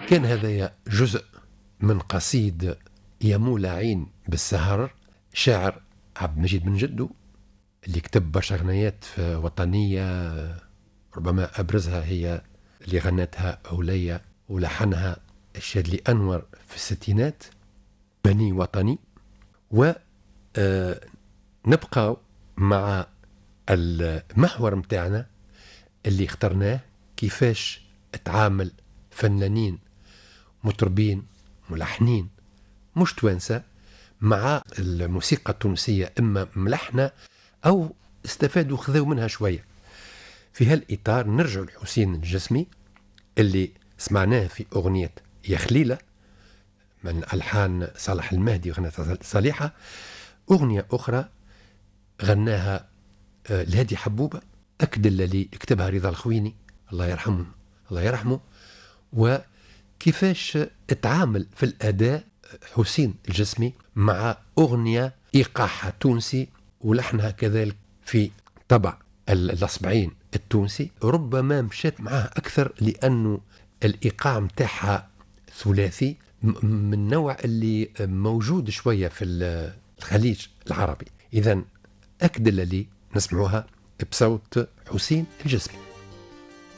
كان هذايا جزء من قصيد يمول عين بالسهر، شاعر عبد المجيد بن جدو، اللي كتب برشا غنايات وطنية. ربما أبرزها هي اللي غنتها أولية ولحنها الشاذلي أنور في الستينات، بني وطني. ونبقى مع المحور متاعنا اللي اخترناه، كيفاش تعامل فنانين مطربين ملحنين مش توانسة مع الموسيقى التونسية، إما ملحنة أو استفادوا خذوا منها شوية. في هالإطار نرجع لحسين الجسمي اللي سمعناه في أغنية يا خليلة من ألحان صالح المهدي وغنى صالحة. أغنية أخرى غناها الهادي حبوبة، أكد اللي كتبها رضا الخويني الله يرحمه الله يرحمه. وكيفاش تعامل في الأداء حسين الجسمي مع أغنية إيقاعها تونسي ولحنها كذلك في طبع الأصبعين التونسي. ربما مشات معاه أكثر لأنه الإيقاع متاعها ثلاثي من نوع اللي موجود شوية في الخليج العربي. إذن أكد اللي نسمعوها بصوت حسين الجسمي.